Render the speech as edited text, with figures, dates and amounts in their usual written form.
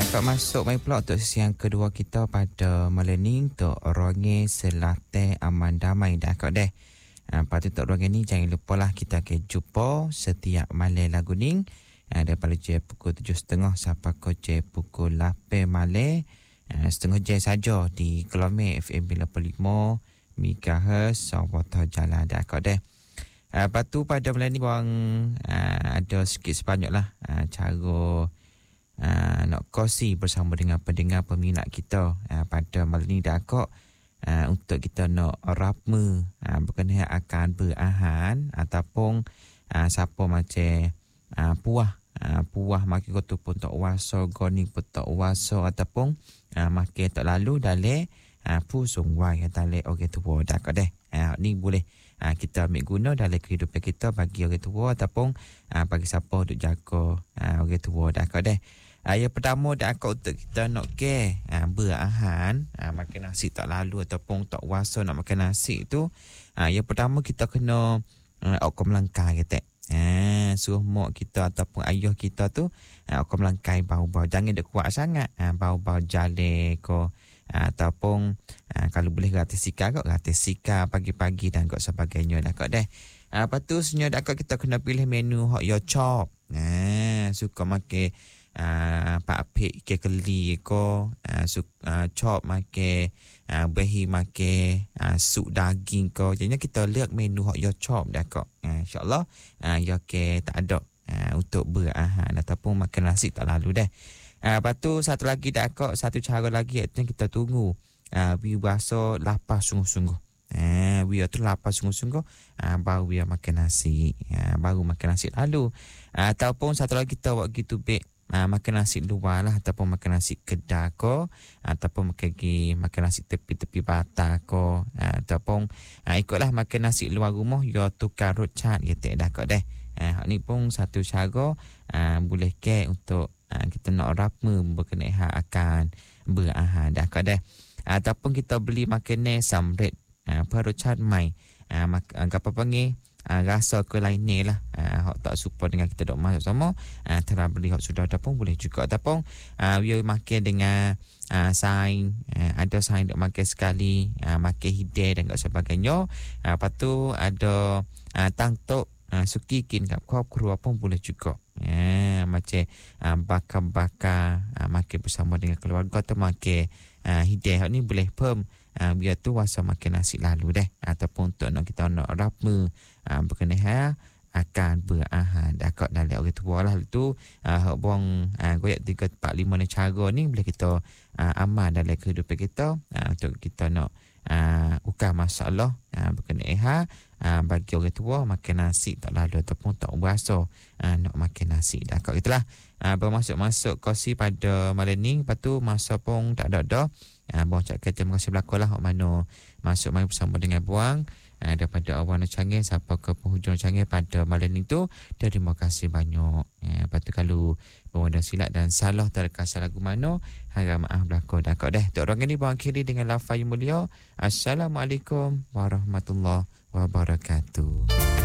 Kak masuk main pula untuk sesi yang kedua kita pada malam ni untuk Ronge Selate Aman Damai dah kak deh. Lepas tu untuk Ronge ni jangan lupa lah kita akan jumpa setiap malam lagu ni. Daripada je pukul 7.30 sampai ke pukul 8 malam. Setengah jam saja di Kelome FM 85 MHz Sawata Jalan dah kak deh. Lepas tu pada malam ni bang ada sikit sebanyak lah cara nak kongsi bersama dengan pendengar peminat kita pada malam ni dah kok untuk kita nak rapme berkenaan akan berahan ataupun siapa macam puah makin kotu pun tak wasa goni pun tak wasa ataupun makin tak lalu dale pusung wai dale orang tua dah kok deh ni boleh kita ambil guna dalam kehidupan kita bagi orang tua ataupun bagi siapa untuk jaga orang tua dah kok deh. Yang pertama dah akak untuk kita nak berahan makan nasi tak lalu ataupun tak wasa nak makan nasi tu. Yang pertama kita kena okok melangkai kata. Suruh mak kita ataupun ayah kita tu okok melangkai bau-bau. Jangan dia kuat sangat. Bau-bau jale ko ataupun kalau boleh gratis sika pagi-pagi dan kok sebagainya dah kok deh. Lepas tu senyap dah kok kita kena pilih menu hot yo chop. Suka makan pak pek ke keli ko chop make behi make sup daging ko. Jadinya kita lihat menu hot yo chop dah kok. InsyaAllah ya ke tak ada untuk berahan ataupun makan nasi tak lalu dah. Lepas tu satu lagi dah kok, satu cara lagi iaitu kita tunggu we rasa lapar sungguh-sungguh. We tu lapar sungguh-sungguh baru we makan nasi. Baru makan nasi lalu. Ataupun satu lagi kita buat gitu baik makan nasi luar lah ataupun makan nasi kedai ko ataupun makan nasi tepi-tepi bata ko ataupun ikutlah makan nasi luar rumah yo tukar rocat gitu dah kok deh. Ni pun satu cara boleh ke untuk kita nak rapme berkenaan akan berahan dah kok deh. Ataupun kita beli makanan samret perocat mai apa panggil rasa ke lain ni lah hak tak suka dengan kita dok masuk sama telah beli hak sudah ada pun boleh juga ataupun dia makan dengan saing ada saing dok makan sekali makan hidai dan sebagainya. Lepas tu ada tangtok sukikin kat kru pun boleh juga. Macam bakar-bakar makan bersama dengan keluarga atau makan hidai hak ni boleh pun biar tu wasa makan nasi lalu deh ataupun untuk nak kita nak rapme berkenaan akan berahan dekat dalam orang tua lah tu hak buang goyak 3 4 5 ni cara ni boleh kita amal dalam kehidupan kita untuk kita nak ukar masalah berkenaan bagi orang tua makan nasi tak lalu ataupun tak berasa nak makan nasi dah kat gitulah. Bermasuk-masuk kongsi pada malam ni. Lepas tu masa pun tak ada dah. Buang cakap terima kasih berlaku lah mana masuk main bersama dengan buang daripada awal Canggih sampai ke penghujung Canggih pada malam ni tu. Terima kasih banyak. Lepas tu kalau buang ada silap dan salah terkasar lagu mana harap maaf berlaku dah kok deh. Tok orang ni buang akhiri dengan lafaz yang mulia. Assalamualaikum warahmatullahi wabarakatuh.